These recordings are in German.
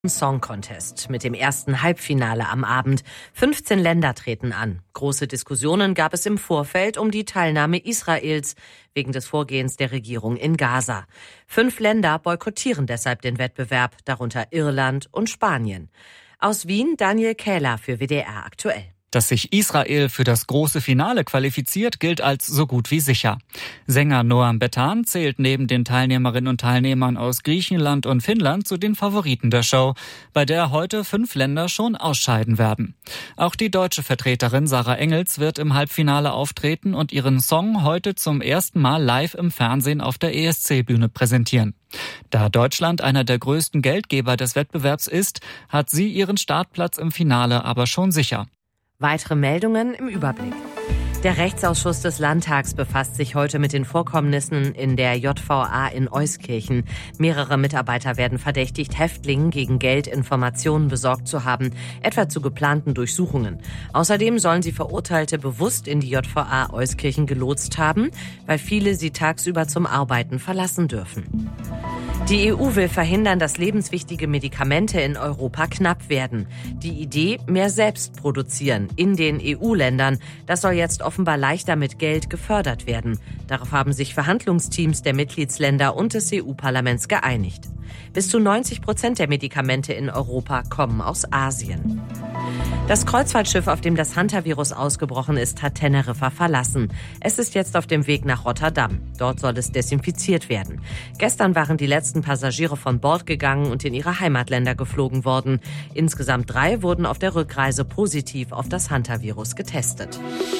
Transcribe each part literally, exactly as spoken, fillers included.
Song Contest mit dem ersten Halbfinale am Abend. fünfzehn Länder treten an. Große Diskussionen gab es im Vorfeld um die Teilnahme Israels wegen des Vorgehens der Regierung in Gaza. Fünf Länder boykottieren deshalb den Wettbewerb, darunter Irland und Spanien. Aus Wien Daniel Kähler für W D R aktuell. Dass sich Israel für das große Finale qualifiziert, gilt als so gut wie sicher. Sänger Noam Betan zählt neben den Teilnehmerinnen und Teilnehmern aus Griechenland und Finnland zu den Favoriten der Show, bei der heute fünf Länder schon ausscheiden werden. Auch die deutsche Vertreterin Sarah Engels wird im Halbfinale auftreten und ihren Song heute zum ersten Mal live im Fernsehen auf der E S C-Bühne präsentieren. Da Deutschland einer der größten Geldgeber des Wettbewerbs ist, hat sie ihren Startplatz im Finale aber schon sicher. Weitere Meldungen im Überblick. Der Rechtsausschuss des Landtags befasst sich heute mit den Vorkommnissen in der J V A in Euskirchen. Mehrere Mitarbeiter werden verdächtigt, Häftlingen gegen Geld Informationen besorgt zu haben, etwa zu geplanten Durchsuchungen. Außerdem sollen sie Verurteilte bewusst in die J V A Euskirchen gelotst haben, weil viele sie tagsüber zum Arbeiten verlassen dürfen. Die E U will verhindern, dass lebenswichtige Medikamente in Europa knapp werden. Die Idee, mehr selbst produzieren in den E U-Ländern, das soll jetzt offenbar leichter mit Geld gefördert werden. Darauf haben sich Verhandlungsteams der Mitgliedsländer und des E U-Parlaments geeinigt. Bis zu neunzig Prozent der Medikamente in Europa kommen aus Asien. Das Kreuzfahrtschiff, auf dem das Hantavirus ausgebrochen ist, hat Teneriffa verlassen. Es ist jetzt auf dem Weg nach Rotterdam. Dort soll es desinfiziert werden. Gestern waren die letzten Passagiere von Bord gegangen und in ihre Heimatländer geflogen worden. Insgesamt drei wurden auf der Rückreise positiv auf das Hantavirus getestet.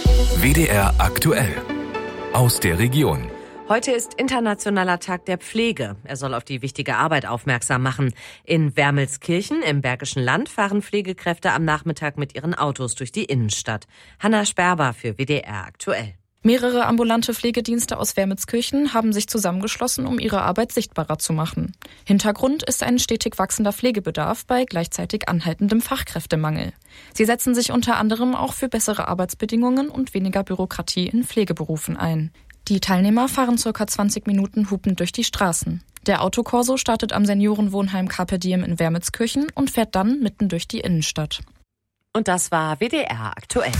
W D R aktuell aus der Region. Heute ist Internationaler Tag der Pflege. Er soll auf die wichtige Arbeit aufmerksam machen. In Wermelskirchen im Bergischen Land fahren Pflegekräfte am Nachmittag mit ihren Autos durch die Innenstadt. Hanna Sperber für W D R aktuell. Mehrere ambulante Pflegedienste aus Wermelskirchen haben sich zusammengeschlossen, um ihre Arbeit sichtbarer zu machen. Hintergrund ist ein stetig wachsender Pflegebedarf bei gleichzeitig anhaltendem Fachkräftemangel. Sie setzen sich unter anderem auch für bessere Arbeitsbedingungen und weniger Bürokratie in Pflegeberufen ein. Die Teilnehmer fahren circa zwanzig Minuten hupend durch die Straßen. Der Autokorso startet am Seniorenwohnheim Carpe Diem in Wermelskirchen und fährt dann mitten durch die Innenstadt. Und das war W D R aktuell.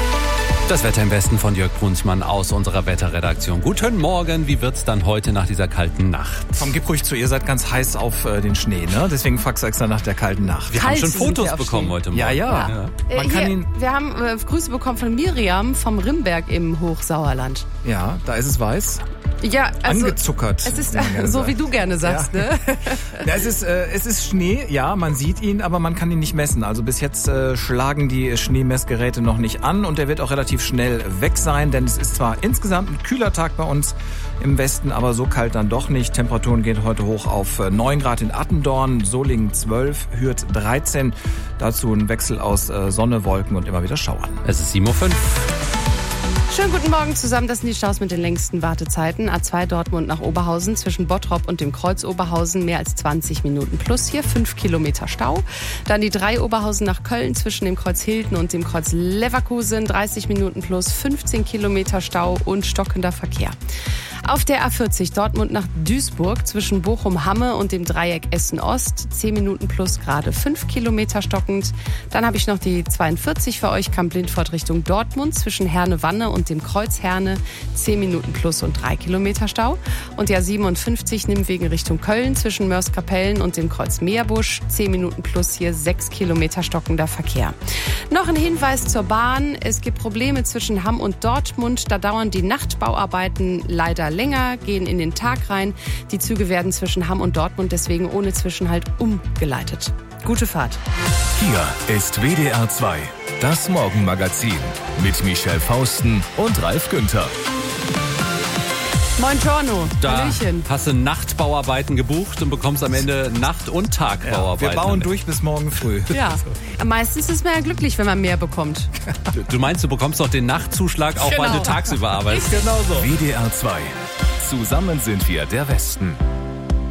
Das Wetter im Westen von Jörg Brunsmann aus unserer Wetterredaktion. Guten Morgen, wie wird's dann heute nach dieser kalten Nacht? Komm, gib ruhig zu, ihr seid ganz heiß auf äh, den Schnee, ne? Deswegen fragst du extra nach der kalten Nacht. Wir Kalt haben schon Fotos bekommen Schnee. heute Morgen. Ja, ja. ja. ja. Man äh, kann hier, ihn, wir haben äh, Grüße bekommen von Miriam vom Rimberg im Hochsauerland. ja, da ist es weiß. Ja, also Angezuckert. es ist wie man gerne so sagt. wie du gerne sagst, Ja. ne? Ja, es ist, äh, es ist Schnee, ja, man sieht ihn, aber man kann ihn nicht messen. Also bis jetzt äh, schlagen die Schneemessgeräte noch nicht an und er wird auch relativ schnell weg sein, denn es ist zwar insgesamt ein kühler Tag bei uns im Westen, aber so kalt dann doch nicht. Temperaturen gehen heute hoch auf äh, neun Grad in Attendorn, Solingen zwölf, Hürth dreizehn. Dazu ein Wechsel aus äh, Sonne, Wolken und immer wieder Schauern. Es ist sieben Uhr fünf. Schönen guten Morgen zusammen. Das sind die Staus mit den längsten Wartezeiten. A zwei Dortmund nach Oberhausen zwischen Bottrop und dem Kreuz Oberhausen mehr als zwanzig Minuten plus hier fünf Kilometer Stau. Dann die drei Oberhausen nach Köln zwischen dem Kreuz Hilden und dem Kreuz Leverkusen dreißig Minuten plus fünfzehn Kilometer Stau und stockender Verkehr. Auf der A vierzig Dortmund nach Duisburg zwischen Bochum-Hamme und dem Dreieck Essen-Ost zehn Minuten plus gerade fünf Kilometer stockend. Dann habe ich noch die zweiundvierzig für euch, Kamp-Lindfort Richtung Dortmund zwischen Herne-Wanne und dem Kreuz Herne zehn Minuten plus und drei Kilometer Stau. Und die A siebenundfünfzig Nimmwegen Richtung Köln zwischen Mörs-Kapellen und dem Kreuz Meerbusch zehn Minuten plus hier sechs Kilometer stockender Verkehr. Noch ein Hinweis zur Bahn. Es gibt Probleme zwischen Hamm und Dortmund. Da dauern die Nachtbauarbeiten leider länger, gehen in den Tag rein. Die Züge werden zwischen Hamm und Dortmund deswegen ohne Zwischenhalt umgeleitet. Gute Fahrt. Hier ist W D R zwei, das Morgenmagazin mit Michelle Fausten und Ralf Günther. Moin Giorno. Da Hallöchen. hast du Nachtbauarbeiten gebucht und bekommst am Ende Nacht- und Tagbauarbeiten. Wir bauen durch bis morgen früh. Ja, meistens ist man ja glücklich, wenn man mehr bekommt. Du, du meinst, du bekommst doch den Nachtzuschlag, auch Genau. weil du tagsüber arbeitest? Genau so. W D R zwei. Zusammen sind wir der Westen.